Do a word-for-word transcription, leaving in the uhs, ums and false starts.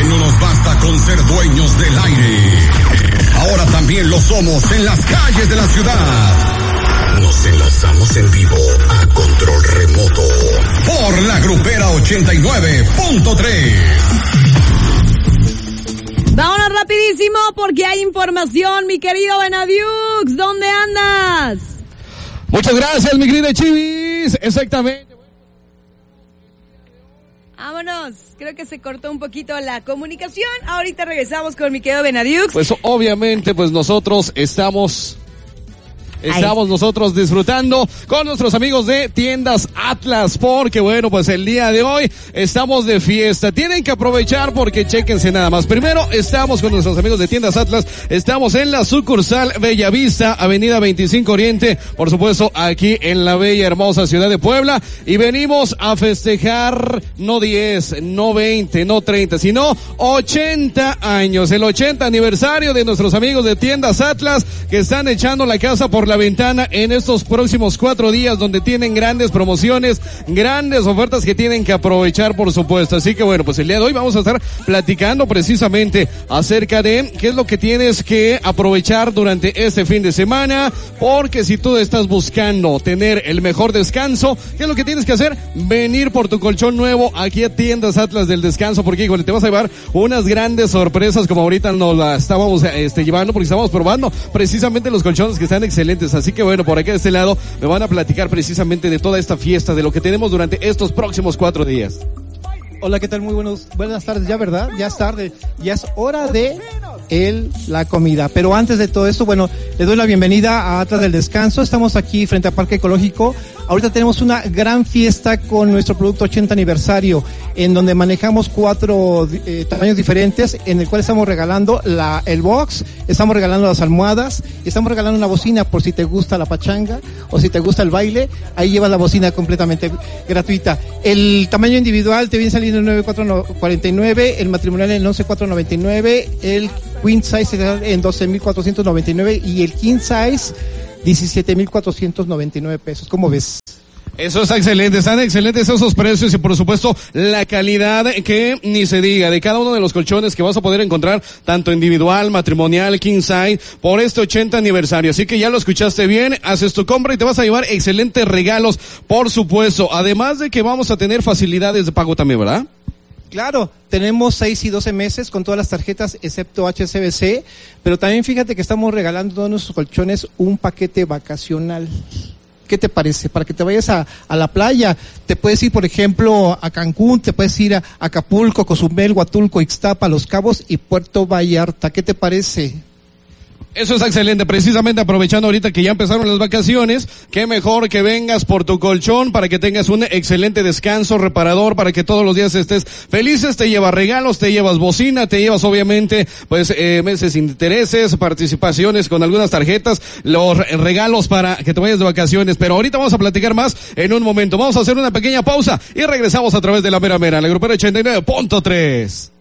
no nos basta con ser dueños del aire. Ahora también lo somos en las calles de la ciudad. Nos enlazamos en vivo a control remoto por la Grupera ochenta y nueve punto tres. Vámonos rapidísimo porque hay información, mi querido Benadiux. ¿Dónde andas? Muchas gracias, mi querida Chivis. Exactamente. Vámonos, creo que se cortó un poquito la comunicación. Ahorita regresamos con mi querido Benadiux. Pues obviamente, pues nosotros estamos... Estamos Ay. nosotros disfrutando con nuestros amigos de Tiendas Atlas, porque bueno, pues el día de hoy estamos de fiesta. Tienen que aprovechar porque chéquense nada más. Primero, estamos con nuestros amigos de Tiendas Atlas. Estamos en la sucursal Bellavista, Avenida veinticinco Oriente, por supuesto, aquí en la bella hermosa ciudad de Puebla. Y venimos a festejar no diez, no veinte, no treinta, sino ochenta años. El ochenta aniversario de nuestros amigos de Tiendas Atlas, que están echando la casa por la ventana en estos próximos cuatro días, donde tienen grandes promociones, grandes ofertas que tienen que aprovechar, por supuesto. Así que bueno, pues el día de hoy vamos a estar platicando precisamente acerca de qué es lo que tienes que aprovechar durante este fin de semana, porque si tú estás buscando tener el mejor descanso, ¿qué es lo que tienes que hacer? Venir por tu colchón nuevo aquí a Tiendas Atlas del Descanso, porque híjole, te vas a llevar unas grandes sorpresas como ahorita nos la estábamos este, llevando, porque estamos probando precisamente los colchones que están excelentes. Así que bueno, por aquí de este lado me van a platicar precisamente de toda esta fiesta, de lo que tenemos durante estos próximos cuatro días. Hola, ¿qué tal? Muy buenos, buenas tardes ya, ¿verdad? Ya es tarde, ya es hora de el, la comida. Pero antes de todo esto, bueno, les doy la bienvenida a Atlas del Descanso. Estamos aquí frente a Parque Ecológico. Ahorita tenemos una gran fiesta con nuestro producto ochenta aniversario, en donde manejamos cuatro eh, tamaños diferentes, en el cual estamos regalando la, el box, estamos regalando las almohadas, estamos regalando una bocina por si te gusta la pachanga o si te gusta el baile. Ahí llevas la bocina completamente gratuita. El tamaño individual te viene saliendo en nueve mil cuatrocientos cuarenta y nueve, el matrimonial en once mil cuatrocientos noventa y nueve, el queen size en doce mil cuatrocientos noventa y nueve y el king size diecisiete mil cuatrocientos noventa y nueve pesos. ¿Cómo ves? Eso está excelente, están excelentes esos precios y por supuesto la calidad que ni se diga de cada uno de los colchones que vas a poder encontrar, tanto individual, matrimonial, king size, por este ochenta aniversario. Así que ya lo escuchaste bien, haces tu compra y te vas a llevar excelentes regalos, por supuesto. Además de que vamos a tener facilidades de pago también, ¿verdad? Claro, tenemos seis y doce meses con todas las tarjetas excepto H S B C, pero también fíjate que estamos regalando todos nuestros colchones un paquete vacacional. ¿Qué te parece? Para que te vayas a, a la playa, te puedes ir por ejemplo a Cancún, te puedes ir a Acapulco, Cozumel, Huatulco, Ixtapa, Los Cabos y Puerto Vallarta. ¿Qué te parece? Eso es excelente, precisamente aprovechando ahorita que ya empezaron las vacaciones, qué mejor que vengas por tu colchón para que tengas un excelente descanso reparador, para que todos los días estés felices, te llevas regalos, te llevas bocina, te llevas obviamente pues eh, meses sin intereses, participaciones con algunas tarjetas, los regalos para que te vayas de vacaciones. Pero ahorita vamos a platicar más en un momento, vamos a hacer una pequeña pausa y regresamos a través de la Mera Mera, la Grupera ochenta y nueve punto tres.